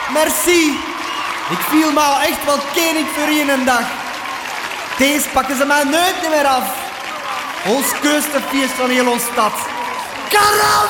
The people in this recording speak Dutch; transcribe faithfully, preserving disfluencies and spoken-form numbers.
merci. Ik viel me al echt wel koning voor één dag. Deze pakken ze mij nooit meer af. Ons keurste feest van heel ons stad. Karaf!